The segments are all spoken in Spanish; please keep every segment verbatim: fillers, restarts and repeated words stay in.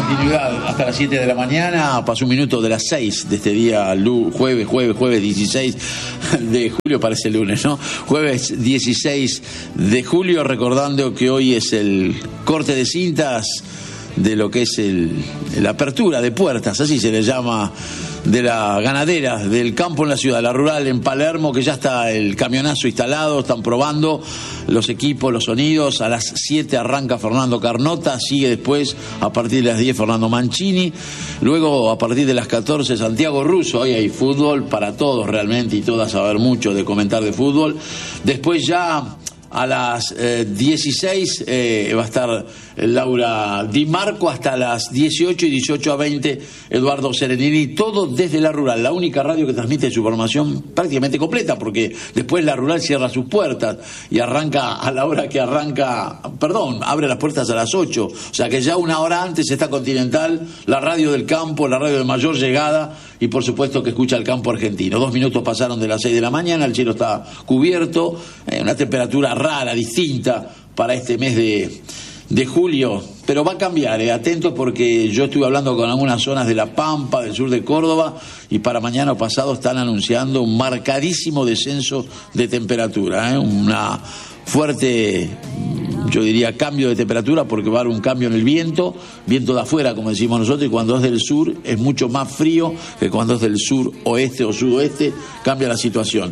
continuidad hasta las siete de la mañana. Pasó un minuto de las seis de este día, jueves, jueves, jueves dieciséis de julio, parece lunes, ¿no? Jueves dieciséis de julio, recordando que hoy es el corte de cintas de lo que es el, la apertura de puertas, así se le llama, de la ganadera del campo en la ciudad, la rural en Palermo, que ya está el camionazo instalado, están probando los equipos, los sonidos. A las siete arranca Fernando Carnota, sigue después a partir de las diez Fernando Mancini, luego a partir de las catorce Santiago Russo. Hoy hay fútbol para todos realmente y todas, a ver mucho de comentar de fútbol. Después ya a las eh, dieciséis eh, va a estar Laura Di Marco, hasta las dieciocho y dieciocho a veinte Eduardo Serenini, todo desde la rural, la única radio que transmite su formación prácticamente completa, porque después la rural cierra sus puertas y arranca a la hora que arranca, perdón, abre las puertas a las ocho, o sea que ya una hora antes está Continental, la radio del campo, la radio de mayor llegada, y por supuesto que escucha el campo argentino. Dos minutos pasaron de las seis de la mañana, el cielo está cubierto, eh, una temperatura rara, distinta para este mes de, de julio, pero va a cambiar, eh, atentos, porque yo estuve hablando con algunas zonas de La Pampa, del sur de Córdoba, y para mañana o pasado están anunciando un marcadísimo descenso de temperatura, eh, una fuerte, yo diría, cambio de temperatura, porque va a haber un cambio en el viento, viento de afuera, como decimos nosotros, y cuando es del sur es mucho más frío que cuando es del sur oeste o sudoeste, cambia la situación.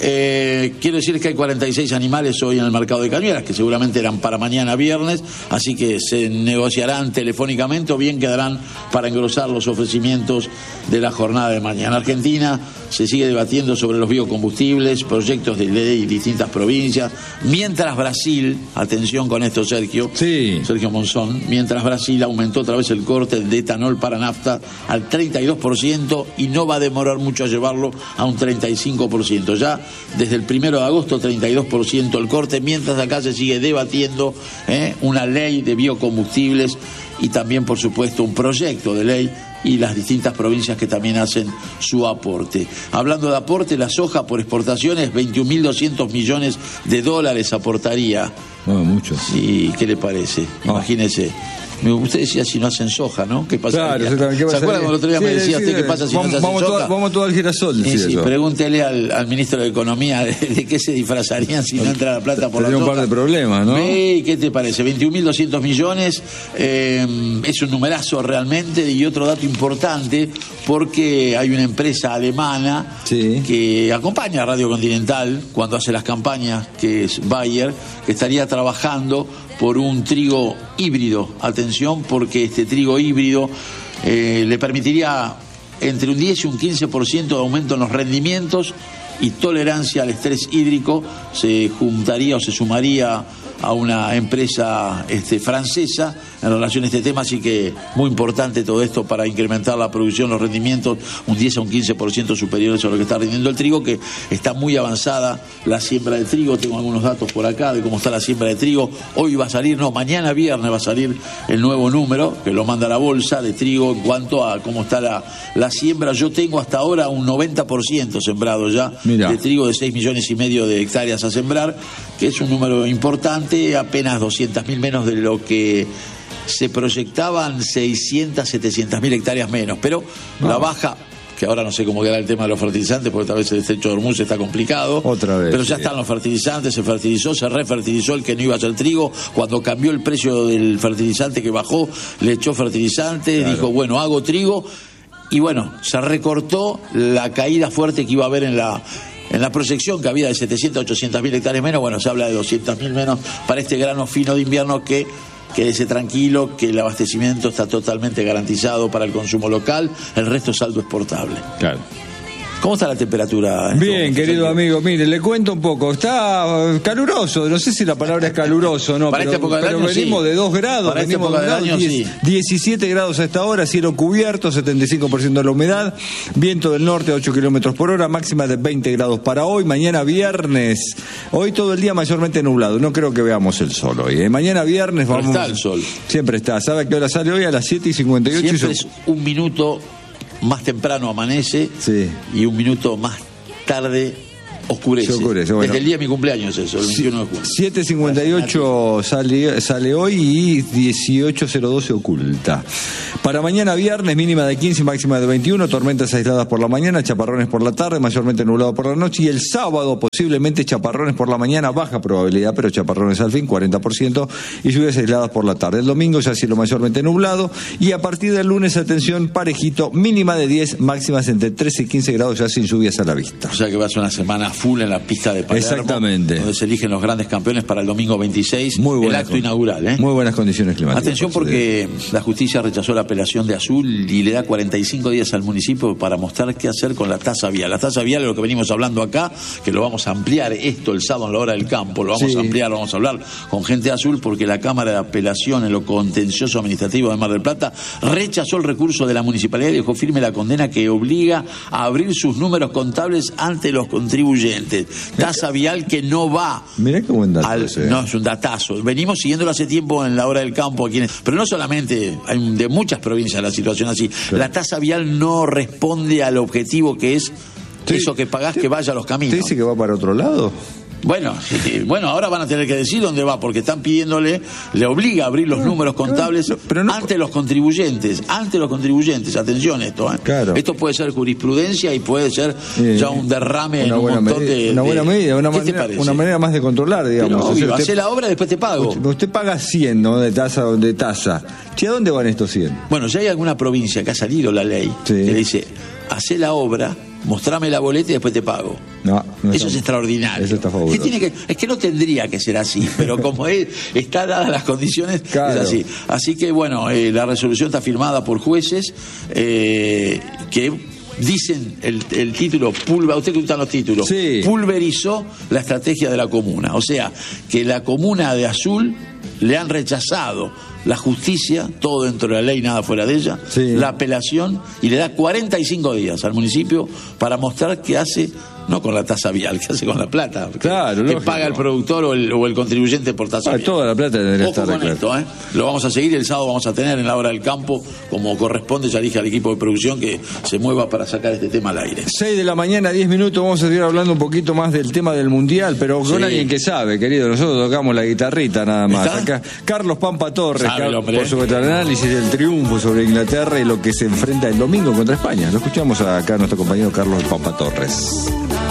Eh, quiero decir que hay cuarenta y seis animales hoy en el mercado de Cañuelas, que seguramente eran para mañana viernes, así que se negociarán telefónicamente o bien quedarán para engrosar los ofrecimientos de la jornada de mañana. Argentina se sigue debatiendo sobre los biocombustibles, proyectos de ley en distintas provincias, mientras Brasil, atención con esto, Sergio, sí. Sergio Monzón, mientras Brasil aumentó otra vez el corte de etanol para nafta al treinta y dos por ciento y no va a demorar mucho a llevarlo a un treinta y cinco por ciento. Ya desde el primero de agosto, treinta y dos por ciento el corte, mientras acá se sigue debatiendo eh, una ley de biocombustibles y también, por supuesto, un proyecto de ley, y las distintas provincias que también hacen su aporte. Hablando de aporte, la soja por exportaciones, veintiún mil doscientos millones de dólares aportaría. No, mucho. Sí, ¿qué le parece? No. Imagínese. Usted decía si no hacen soja, ¿no? ¿Qué pasa? Claro, exactamente. ¿Se acuerdan cuando el otro día sí, me decía sí, usted qué pasa si vamos, no se hacen vamos soja? Todo, vamos todo al girasol. Sí, sí, pregúntele al, al ministro de Economía de, de qué se disfrazarían si no entra la plata por la soja. Tenía un par de problemas, ¿no? Sí, ¿qué te parece? veintiún mil doscientos millones, eh, es un numerazo realmente. Y otro dato importante, porque hay una empresa alemana sí. que acompaña a Radio Continental cuando hace las campañas, que es Bayer, que estaría trabajando por un trigo híbrido. Atención, porque este trigo híbrido eh, le permitiría entre un diez y un quince por ciento de aumento en los rendimientos y tolerancia al estrés hídrico. Se juntaría o se sumaría a una empresa este, francesa en relación a este tema, así que muy importante todo esto para incrementar la producción, los rendimientos, un diez a un quince por ciento superiores a lo que está rindiendo el trigo, que está muy avanzada la siembra de trigo. Tengo algunos datos por acá de cómo está la siembra de trigo. Hoy va a salir, no, mañana viernes va a salir el nuevo número, que lo manda la bolsa de trigo en cuanto a cómo está la, la siembra. Yo tengo hasta ahora un noventa por ciento sembrado ya. Mirá. De trigo, de seis millones y medio de hectáreas a sembrar, que es un número importante, apenas doscientas mil menos de lo que se proyectaban, seiscientas, setecientas mil hectáreas menos, pero no. La baja, que ahora no sé cómo quedará el tema de los fertilizantes, porque tal vez el estrecho de Hormuz está complicado. Otra vez. Pero ya sí. Están los fertilizantes, se fertilizó, se refertilizó el que no iba a ser trigo. Cuando cambió el precio del fertilizante que bajó, le echó fertilizante, claro. Dijo, bueno, hago trigo, y bueno, se recortó la caída fuerte que iba a haber en la... En la proyección que había de setecientas, ochocientas mil hectáreas menos, bueno, se habla de doscientas mil menos para este grano fino de invierno, que quédese tranquilo, que el abastecimiento está totalmente garantizado para el consumo local, el resto es saldo exportable. Claro. ¿Cómo está la temperatura? Bien, querido amigo, mire, le cuento un poco. Está caluroso, no sé si la palabra es caluroso o no, para pero, esta época del pero año, venimos sí. de dos grados, para venimos esta época de dos grados, del año, diez, sí. diecisiete grados a esta hora, cielo cubierto, setenta y cinco por ciento de la humedad, viento del norte a ocho kilómetros por hora, máxima de veinte grados para hoy, mañana viernes, hoy todo el día mayormente nublado, no creo que veamos el sol hoy, ¿eh? Mañana viernes vamos... Pero está el sol. Siempre está, ¿sabe a qué hora sale hoy? A las siete y cincuenta y ocho. Siempre y es un minuto más temprano amanece, sí. Y un minuto más tarde oscurece. Se oscurece, bueno. Desde el día de mi cumpleaños eso, el veintiuno de junio. siete cincuenta y ocho sale, sale hoy y dieciocho cero dos se oculta. Para mañana viernes, mínima de quince y máxima de veintiuno, tormentas aisladas por la mañana, chaparrones por la tarde, mayormente nublado por la noche, y el sábado posiblemente chaparrones por la mañana, baja probabilidad, pero chaparrones al fin, cuarenta por ciento, y lluvias aisladas por la tarde. El domingo ya cielo mayormente nublado, y a partir del lunes, atención, parejito, mínima de diez, máximas entre trece y quince grados, ya sin lluvias a la vista. O sea que va a ser una semana full en la pista de Palermo. Exactamente. Donde se eligen los grandes campeones para el domingo veintiséis, Muy el acto con... inaugural. ¿eh? Muy buenas condiciones climáticas. Atención porque la justicia rechazó la apelación de Azul y le da cuarenta y cinco días al municipio para mostrar qué hacer con la tasa vial. La tasa vial es lo que venimos hablando acá, que lo vamos a ampliar esto el sábado en la hora del campo, lo vamos sí. a ampliar, lo vamos a hablar con gente de Azul, porque la Cámara de Apelación en lo contencioso administrativo de Mar del Plata rechazó el recurso de la municipalidad y dejó firme la condena que obliga a abrir sus números contables ante los contribuyentes. Tasa vial que no va. Mirá qué buen dato al, ese. No, es un datazo. Venimos siguiéndolo hace tiempo en la hora del campo aquí en, pero no solamente, hay de muchas provincias la situación así. Claro. La tasa vial no responde al objetivo que es sí. eso que pagás, que vaya a los caminos. ¿Te dice que va para otro lado? Bueno, eh, bueno, ahora van a tener que decir dónde va, porque están pidiéndole, le obliga a abrir los no, números contables no, pero no, ante los contribuyentes, ante los contribuyentes. Atención esto, ¿eh? Claro. Esto puede ser jurisprudencia y puede ser eh, ya un derrame en un montón medida, de... Una buena de, medida, una ¿qué manera, te parece? Una manera más de controlar, digamos. Pero, obvio, usted, hace la obra, después te pago. Usted, usted paga cien, ¿no? De tasa, de tasa. ¿Y a dónde van estos cien? Bueno, ya hay alguna provincia que ha salido la ley sí. que le dice, hace la obra, mostrame la boleta y después te pago. No, no eso está, es extraordinario. Eso está fabuloso. Tiene que, es que no tendría que ser así, pero como es, está dadas las condiciones, claro. es así. Así que bueno, eh, la resolución está firmada por jueces eh, que dicen el, el título, pulver, usted que gustan los títulos, sí. pulverizó la estrategia de la comuna. O sea, que la comuna de Azul le han rechazado la justicia, todo dentro de la ley, nada fuera de ella, sí. la apelación, y le da cuarenta y cinco días al municipio para mostrar qué hace, no con la tasa vial, qué hace con la plata, claro, que lógico. paga el productor o el, o el contribuyente por tasa ah, vial. Toda la plata debería Ojo estar con claro. esto, ¿eh? Lo vamos a seguir, el sábado vamos a tener en la hora del campo, como corresponde, ya dije al equipo de producción que se mueva para sacar este tema al aire. seis de la mañana, diez minutos, vamos a seguir hablando un poquito más del tema del Mundial, pero con sí. alguien que sabe, querido, nosotros tocamos la guitarrita nada más. Acá, Carlos Pampa Torres, sabe, Car- por su análisis del triunfo sobre Inglaterra y lo que se enfrenta el domingo contra España. Lo escuchamos acá a nuestro compañero Carlos Pampa Torres.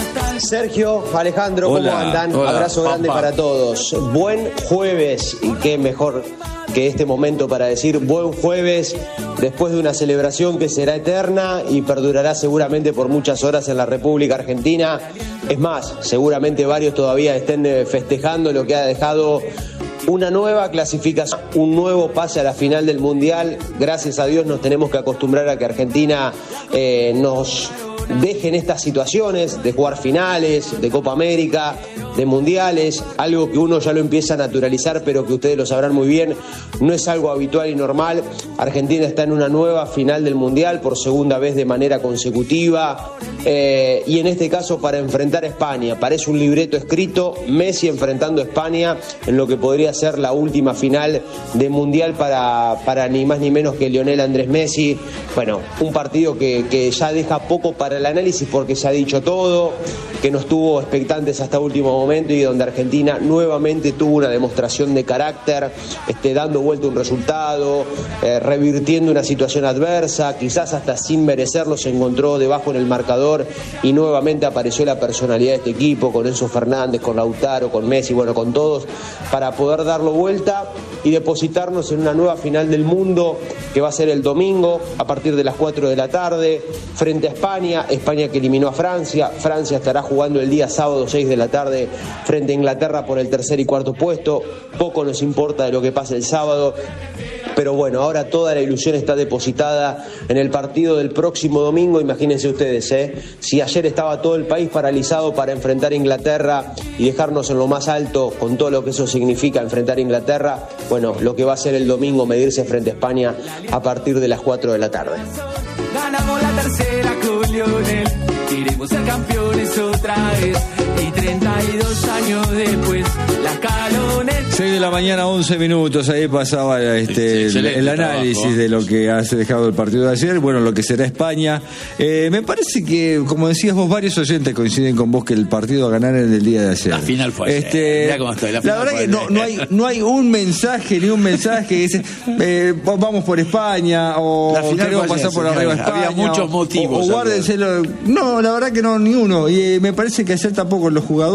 Sergio, Alejandro, hola, ¿cómo andan? Hola, abrazo grande Pampa. para todos. Buen jueves, y qué mejor que este momento para decir buen jueves después de una celebración que será eterna y perdurará seguramente por muchas horas en la República Argentina. Es más, seguramente varios todavía estén festejando lo que ha dejado una nueva clasificación, un nuevo pase a la final del Mundial. Gracias a Dios nos tenemos que acostumbrar a que Argentina eh, nos dejen estas situaciones de jugar finales, de Copa América, de mundiales, algo que uno ya lo empieza a naturalizar, pero que ustedes lo sabrán muy bien, no es algo habitual y normal. Argentina está en una nueva final del mundial por segunda vez de manera consecutiva, eh, y en este caso para enfrentar a España. Parece un libreto escrito, Messi enfrentando a España en lo que podría ser la última final de mundial para, para ni más ni menos que Lionel Andrés Messi. Bueno, un partido que, que ya deja poco para el análisis porque se ha dicho todo, que nos tuvo expectantes hasta último momento y donde Argentina nuevamente tuvo una demostración de carácter, este, dando vuelta un resultado, eh, revirtiendo una situación adversa, quizás hasta sin merecerlo se encontró debajo en el marcador y nuevamente apareció la personalidad de este equipo, con Enzo Fernández, con Lautaro, con Messi, bueno, con todos, para poder darlo vuelta y depositarnos en una nueva final del mundo que va a ser el domingo a partir de las cuatro de la tarde frente a España. España que eliminó a Francia. Francia estará jugando el día sábado seis de la tarde frente a Inglaterra por el tercer y cuarto puesto. Poco nos importa de lo que pase el sábado, pero bueno, ahora toda la ilusión está depositada en el partido del próximo domingo. Imagínense ustedes, ¿eh? Si ayer estaba todo el país paralizado para enfrentar a Inglaterra y dejarnos en lo más alto con todo lo que eso significa enfrentar a Inglaterra, bueno, lo que va a ser el domingo medirse frente a España a partir de las cuatro de la tarde. Ganamos la tercera con Lionel, queremos ser campeones otra vez y treinta y dos años después la escaloneta seis de la mañana, once minutos, ahí pasaba este, el, el análisis trabajo. de lo que ha dejado el partido de ayer, bueno, lo que será España. Eh, me parece que, como decías vos, varios oyentes coinciden con vos que el partido a ganar es el día de ayer. La final fue este, ayer. Mirá cómo estoy, la, la verdad que no, no, hay, no hay un mensaje, ni un mensaje que dice, eh, vamos por España, o queremos pasar por arriba a España. Había muchos motivos. O, o guárdenselo. No, la verdad que no, ni uno. Y eh, me parece que ayer tampoco los jugadores